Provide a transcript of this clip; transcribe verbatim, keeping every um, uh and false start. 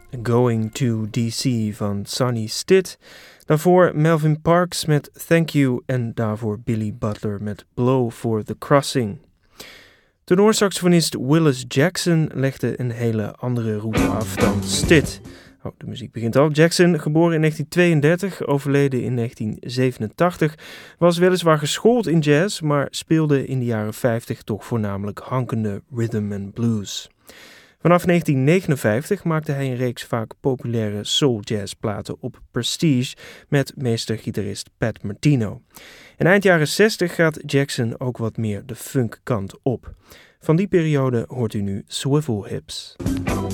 Going to D C van Sonny Stitt. Daarvoor Melvin Parks met Thank You en daarvoor Billy Butler met Blow for the Crossing. Tenorsaxofonist Willis Jackson legde een hele andere route af dan Stitt. Oh, de muziek begint al. Jackson, geboren in negentien tweeëndertig, overleden in negentien zevenentachtig, was weliswaar geschoold in jazz, maar speelde in de jaren vijftig toch voornamelijk hankende rhythm and blues. Vanaf negentien negenenvijftig maakte hij een reeks vaak populaire soul-jazzplaten op Prestige met meester-gitarist Pat Martino. En eind jaren zestig gaat Jackson ook wat meer de funkkant op. Van die periode hoort u nu Swivel Hips.